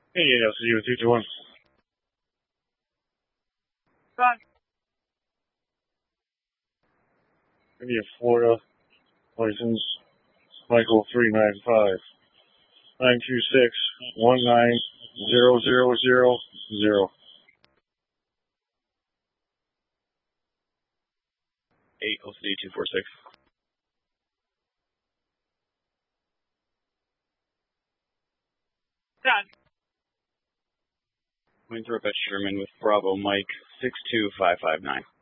Hey, yeah, see you, 221. Hi. Give me a Florida license, Michael 395 926 19000. 8 LCD 246. Done. Winthrop at Sherman with Bravo Mike 62559.